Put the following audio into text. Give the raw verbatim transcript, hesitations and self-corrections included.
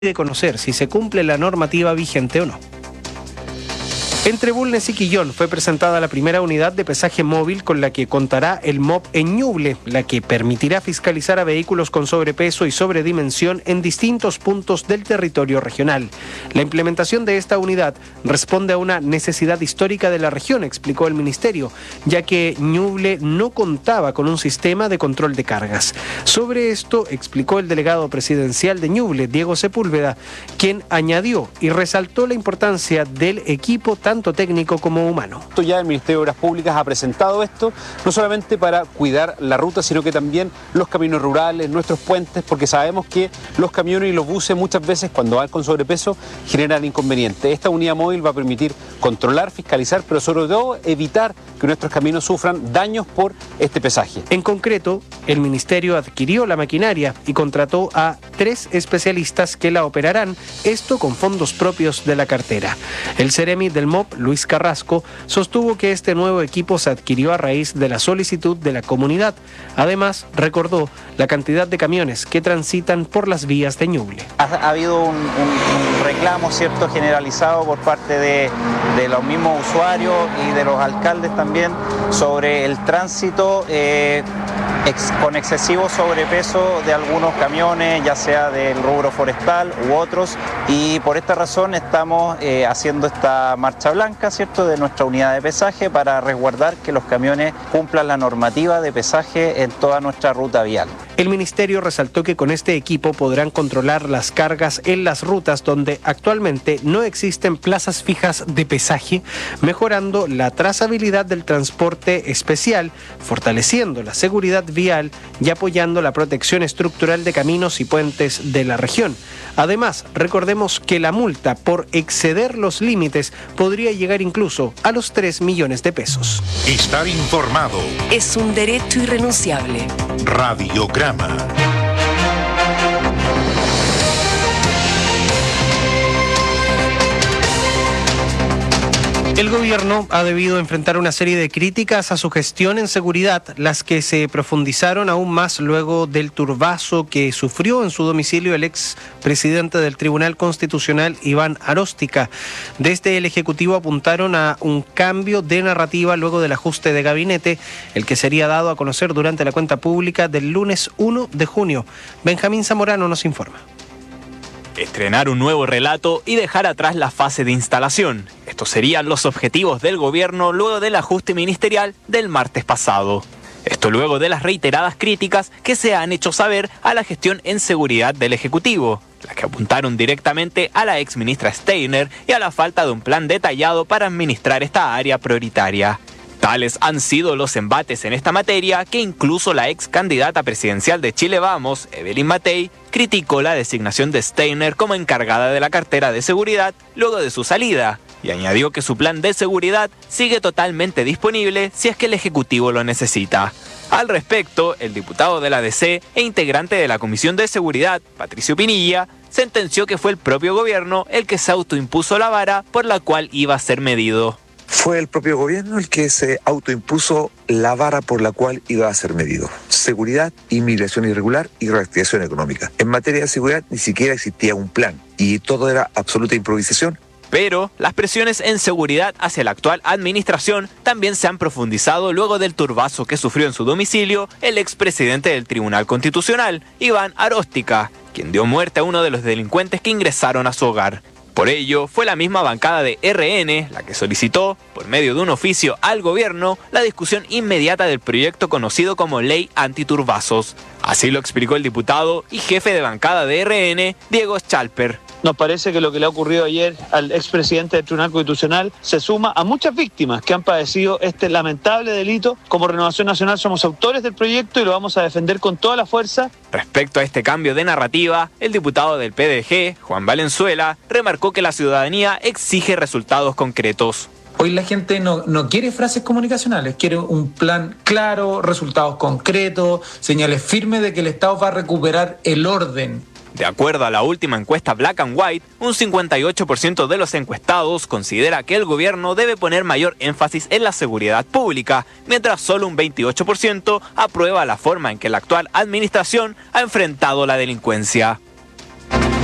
de conocer si se cumple la normativa vigente o no. Entre Bulnes y Quillón fue presentada la primera unidad de pesaje móvil con la que contará el M O P en Ñuble, la que permitirá fiscalizar a vehículos con sobrepeso y sobredimensión en distintos puntos del territorio regional. La implementación de esta unidad responde a una necesidad histórica de la región, explicó el ministerio, ya que Ñuble no contaba con un sistema de control de cargas. Sobre esto explicó el delegado presidencial de Ñuble, Diego Sepúlveda, quien añadió y resaltó la importancia del equipo tanto técnico como humano. Ya el Ministerio de Obras Públicas ha presentado esto, no solamente para cuidar la ruta, sino que también los caminos rurales, nuestros puentes, porque sabemos que los camiones y los buses muchas veces cuando van con sobrepeso generan inconvenientes. Esta unidad móvil va a permitir controlar, fiscalizar, pero sobre todo evitar que nuestros caminos sufran daños por este pesaje. En concreto, el Ministerio adquirió la maquinaria y contrató a tres especialistas que la operarán, esto con fondos propios de la cartera. El Ceremi del M O P, Luis Carrasco, sostuvo que este nuevo equipo se adquirió a raíz de la solicitud de la comunidad. Además, recordó la cantidad de camiones que transitan por las vías de Ñuble. Ha, ha habido un, un, un reclamo, ¿cierto?, generalizado por parte de, de los mismos usuarios y de los alcaldes también sobre el tránsito eh, ex, con excesivo sobrepeso de algunos camiones, ya sea del rubro forestal u otros, y por esta razón estamos eh, haciendo esta marcha blanca, ¿cierto?, de nuestra unidad de pesaje para resguardar que los camiones cumplan la normativa de pesaje en toda nuestra ruta vial. El ministerio resaltó que con este equipo podrán controlar las cargas en las rutas donde actualmente no existen plazas fijas de pesaje, mejorando la trazabilidad del transporte especial, fortaleciendo la seguridad vial y apoyando la protección estructural de caminos y puentes de la región. Además, recordemos que la multa por exceder los límites podría llegar incluso a los tres millones de pesos. Estar informado es un derecho irrenunciable. Radiograma. El gobierno ha debido enfrentar una serie de críticas a su gestión en seguridad, las que se profundizaron aún más luego del turbazo que sufrió en su domicilio el ex presidente del Tribunal Constitucional, Iván Aróstica. Desde el Ejecutivo apuntaron a un cambio de narrativa luego del ajuste de gabinete, el que sería dado a conocer durante la cuenta pública del lunes uno de junio. Benjamín Zamorano nos informa. Estrenar un nuevo relato y dejar atrás la fase de instalación. Estos serían los objetivos del gobierno luego del ajuste ministerial del martes pasado. Esto luego de las reiteradas críticas que se han hecho saber a la gestión en seguridad del Ejecutivo, las que apuntaron directamente a la exministra Steiner y a la falta de un plan detallado para administrar esta área prioritaria. Tales han sido los embates en esta materia que incluso la ex candidata presidencial de Chile Vamos, Evelyn Matei, criticó la designación de Steiner como encargada de la cartera de seguridad luego de su salida y añadió que su plan de seguridad sigue totalmente disponible si es que el Ejecutivo lo necesita. Al respecto, el diputado de la D C e integrante de la Comisión de Seguridad, Patricio Pinilla, sentenció que fue el propio gobierno el que se autoimpuso la vara por la cual iba a ser medido. Fue el propio gobierno el que se autoimpuso la vara por la cual iba a ser medido. Seguridad, inmigración irregular y reactivación económica. En materia de seguridad ni siquiera existía un plan y todo era absoluta improvisación. Pero las presiones en seguridad hacia la actual administración también se han profundizado luego del turbazo que sufrió en su domicilio el expresidente del Tribunal Constitucional, Iván Aróstica, quien dio muerte a uno de los delincuentes que ingresaron a su hogar. Por ello, fue la misma bancada de R N la que solicitó, por medio de un oficio al gobierno, la discusión inmediata del proyecto conocido como Ley Antiturbazos. Así lo explicó el diputado y jefe de bancada de R N, Diego Schalper. Nos parece que lo que le ha ocurrido ayer al expresidente del Tribunal Constitucional se suma a muchas víctimas que han padecido este lamentable delito. Como Renovación Nacional somos autores del proyecto y lo vamos a defender con toda la fuerza. Respecto a este cambio de narrativa, el diputado del P D G, Juan Valenzuela, remarcó que la ciudadanía exige resultados concretos. Hoy la gente no, no quiere frases comunicacionales, quiere un plan claro, resultados concretos, señales firmes de que el Estado va a recuperar el orden. De acuerdo a la última encuesta Black and White, un cincuenta y ocho por ciento de los encuestados considera que el gobierno debe poner mayor énfasis en la seguridad pública, mientras solo un veintiocho por ciento aprueba la forma en que la actual administración ha enfrentado la delincuencia.